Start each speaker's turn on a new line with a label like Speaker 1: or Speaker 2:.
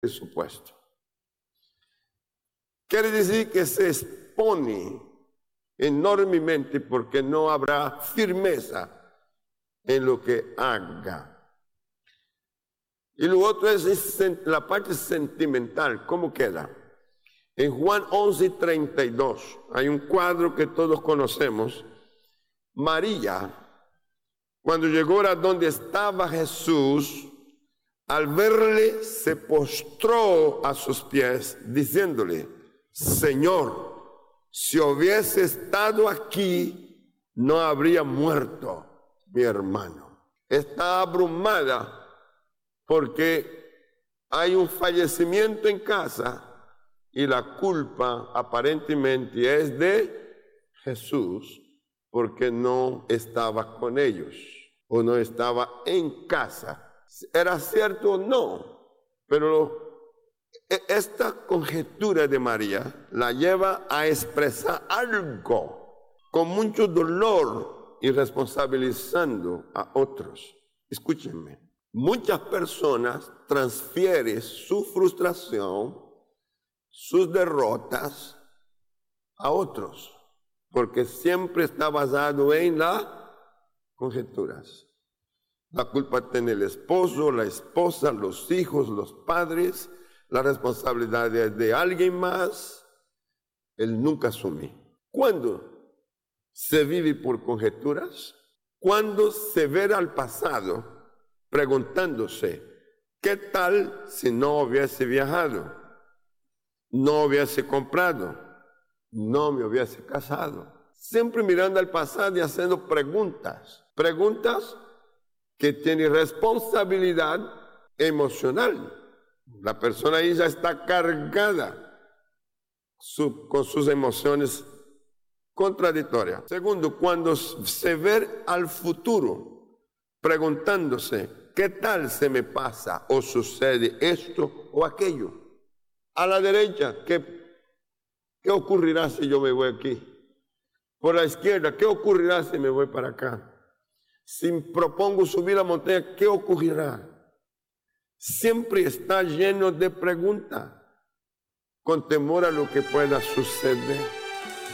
Speaker 1: presupuesto. Quiere decir que se expone enormemente porque no habrá firmeza en lo que haga. Y lo otro es la parte sentimental. ¿Cómo queda? En Juan 11:32 hay un cuadro que todos conocemos. María, cuando llegó a donde estaba Jesús, al verle se postró a sus pies, diciéndole: Señor, si hubiese estado aquí, no habría muerto mi hermano. Está abrumada porque hay un fallecimiento en casa y la culpa aparentemente es de Jesús porque no estaba con ellos o no estaba en casa. ¿Era cierto o no? Pero esta conjetura de María la lleva a expresar algo con mucho dolor y responsabilizando a otros. Escúchenme. Muchas personas transfieren su frustración, sus derrotas a otros, porque siempre está basado en las conjeturas. La culpa tiene el esposo, la esposa, los hijos, los padres, la responsabilidad es de alguien más. Él nunca asume. ¿Cuándo se vive por conjeturas? Cuando se ve al pasado preguntándose, ¿qué tal si no hubiese viajado? No hubiese comprado, no me hubiese casado. Siempre mirando al pasado y haciendo preguntas que tienen responsabilidad emocional. La persona ahí ya está cargada con sus emociones contradictorias. Segundo, cuando se ve al futuro preguntándose, ¿qué tal se me pasa o sucede esto o aquello? A la derecha, ¿qué ocurrirá si yo me voy aquí? Por la izquierda, ¿qué ocurrirá si me voy para acá? Si propongo subir la montaña, ¿qué ocurrirá? Siempre está lleno de preguntas, con temor a lo que pueda suceder.